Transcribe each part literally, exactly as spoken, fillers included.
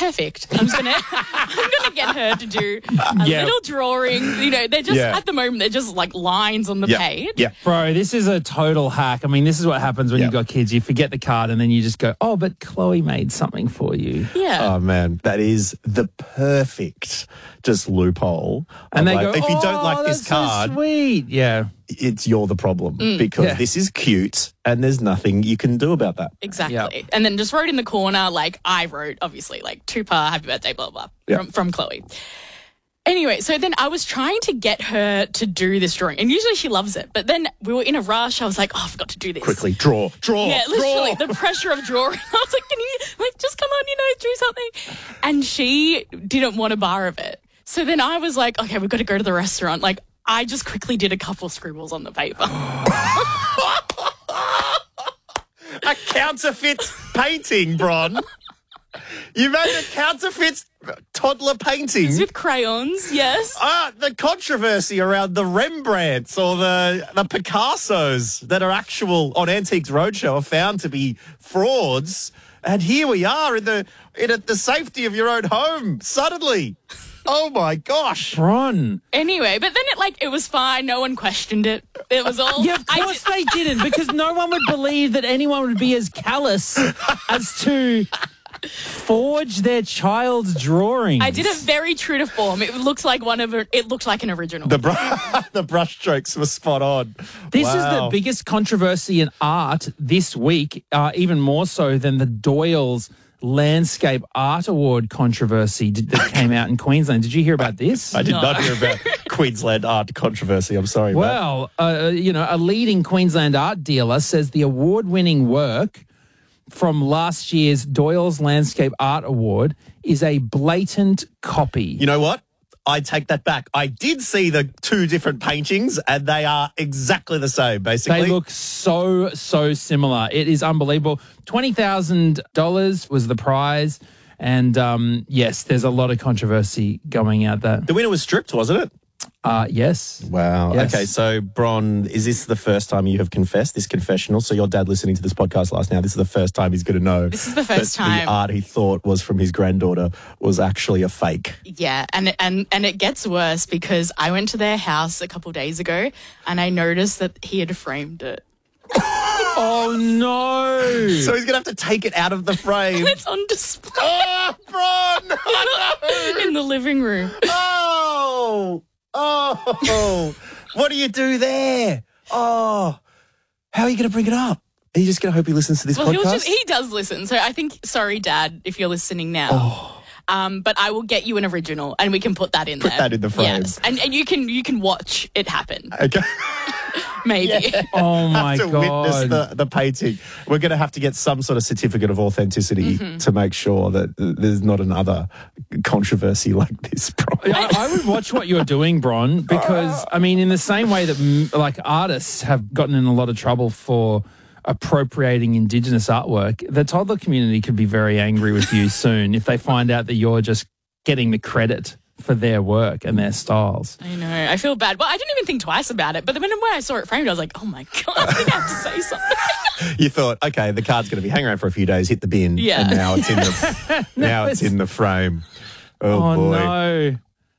perfect. I'm just gonna I'm gonna get her to do a Yeah. little drawing. You know, they're just Yeah. at the moment they're just like lines on the Yeah. page. Yeah. Bro, this is a total hack. I mean, this is what happens when Yeah. you've got kids. You forget the card and then you just go, oh, but Chloe made something for you. Yeah. Oh, man, that is the perfect just loophole. And they Like, go, if you don't oh, like this that's so card, sweet. Yeah. it's you're the problem because Yeah. this is cute and there's nothing you can do about that. Exactly. Yep. And then just wrote in the corner, like I wrote, obviously, like Tupa, happy birthday, blah, blah, blah, Yeah. from, from Chloe. Anyway, so then I was trying to get her to do this drawing, and usually she loves it. But then we were in a rush. I was like, oh, I forgot to do this. Quickly, draw, draw, Yeah, literally, draw. the pressure of drawing. I was like, can you, like, just come on, you know, do something. And she didn't want a bar of it. So then I was like, okay, we've got to go to the restaurant. Like, I just quickly did a couple scribbles on the paper. A counterfeit painting, Bron. You made a counterfeit toddler painting. With crayons, yes. Ah, the controversy around the Rembrandts or the the Picassos that are actual on Antiques Roadshow are found to be frauds, and here we are in the in a, the safety of your own home suddenly. Oh my gosh! Bron. Anyway, but then it like it was fine. No one questioned it. It was all. Yeah, of I course did- they didn't, because no one would believe that anyone would be as callous as to forge their child's drawings. I did it very true to form. It looks like one of a, it looked like an original. The br- the brush strokes were spot on. This is the Wow. biggest controversy in art this week, uh, even more so than the Doyle's Landscape Art Award controversy did, that came out in Queensland. Did you hear about this? I did No. not hear about Queensland art controversy. I'm sorry. Matt. Well, uh, you know, a leading Queensland art dealer says the award-winning work from last year's Doyle's Landscape Art Award is a blatant copy. You know what? I take that back. I did see the two different paintings, and they are exactly the same, basically. They look so, so similar. It is unbelievable. twenty thousand dollars was the prize. And, um, yes, there's a lot of controversy going out there. The winner was stripped, wasn't it? Uh, yes. Wow. Yes. Okay, so Bron, is this the first time you have confessed this confessional? So your dad listening to this podcast last now, this is the first time he's going to know. This is the first that time. the art he thought was from his granddaughter was actually a fake. Yeah, and and and it gets worse because I went to their house a couple days ago and I noticed that he had framed it. Oh, no. So he's going to have to take it out of the frame. It's on display Oh, Bron! Oh, no! in the living room. Oh! Oh! What do you do there? Oh! How are you going to bring it up? Are you just going to hope he listens to this Well, he'll podcast? just, he does listen. So I think, sorry, Dad, if you're listening now. Oh. Um, but I will get you an original, and we can put that in Put there. that in the frame. Yes, and and you can you can watch it happen. Okay. Maybe. Oh, my have to God. witness the, the painting. We're going to have to get some sort of certificate of authenticity Mm-hmm. to make sure that uh, there's not another controversy like this. Probably. I, I would watch what you're doing, Bron, because, I mean, in the same way that, mm, like, artists have gotten in a lot of trouble for appropriating Indigenous artwork, the toddler community could be very angry with you soon if they find out that you're just getting the credit for their work and their styles. I know. I feel bad. Well, I didn't even think twice about it. But the minute when I saw it framed, I was like, oh my God, I think I have to say something. You thought, okay, the card's going to be hanging around for a few days, hit the bin, Yeah. and now it's in the now it's in the frame. Oh, Oh, boy. no.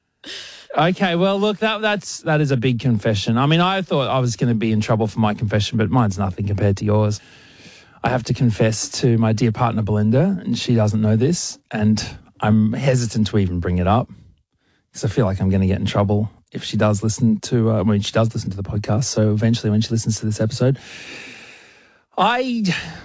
Okay, well, look, that that's that is a big confession. I mean, I thought I was going to be in trouble for my confession, but mine's nothing compared to yours. I have to confess to my dear partner, Belinda, and she doesn't know this, and I'm hesitant to even bring it up because I feel like I'm going to get in trouble if she does listen to, uh, when she does listen to the podcast. So eventually when she listens to this episode, I,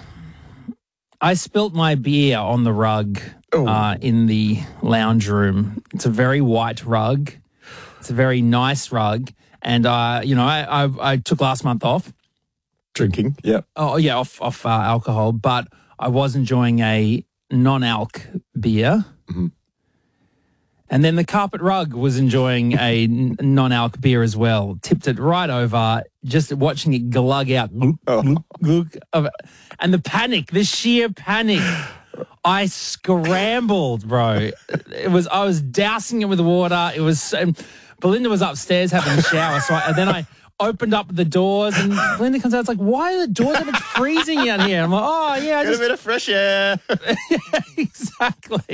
I spilt my beer on the rug uh, in the lounge room. It's a very white rug. It's a very nice rug. And, uh, you know, I, I, I took last month off. Drinking, yeah. Oh, yeah, off, off uh, alcohol. But I was enjoying a non-alc beer. Mm-hmm. And then the carpet rug was enjoying a n- non-alc beer as well. Tipped it right over, just watching it glug out. Glug, glug, glug, of- and the panic, the sheer panic. I scrambled, bro. It was I was dousing it with water. It was and Belinda was upstairs having a shower, so I, and then I opened up the doors, and Belinda comes out. It's like, why are the doors open? It's freezing out here. I'm like, oh yeah, I Get a just bit of fresh air. exactly.